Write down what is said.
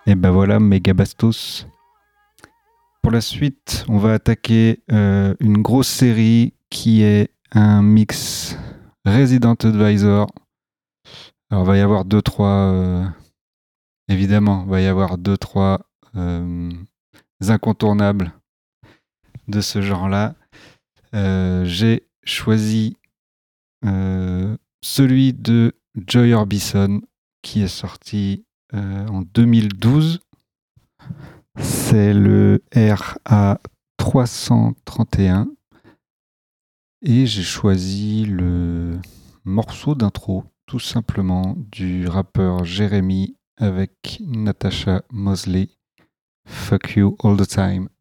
Et ben voilà, méga bastos. Pour la suite, on va attaquer une grosse série qui est un mix Resident Advisor. Alors, il va y avoir deux, trois. Évidemment, il va y avoir deux, trois incontournables de ce genre-là. J'ai choisi celui de Joy Orbison qui est sorti en 2012. C'est le RA 331 et j'ai choisi le morceau d'intro tout simplement du rappeur Jeremy avec Natasha Mosley. Fuck you all the time.